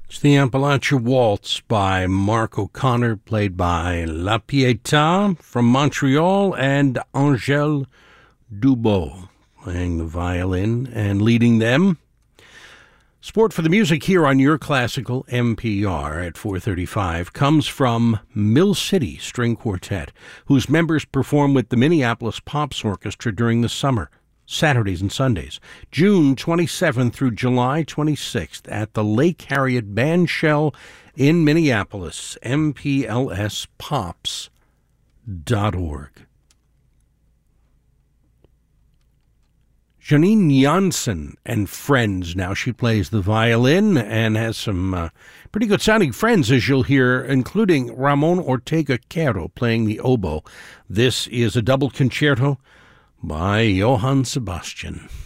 It's the Appalachia Waltz by Mark O'Connor, played by La Pietà from Montreal, and Angèle Dubot playing the violin and leading them. Support for the music here on your classical NPR at 4:35 comes from Mill City String Quartet, whose members perform with the Minneapolis Pops Orchestra during the summer, Saturdays and Sundays, June 27th through July 26th at the Lake Harriet Bandshell in Minneapolis, mplspops.org. Janine Janssen and friends. Now she plays the violin and has some pretty good sounding friends, as you'll hear, including Ramon Ortega Quero playing the oboe. This is a double concerto by Johann Sebastian.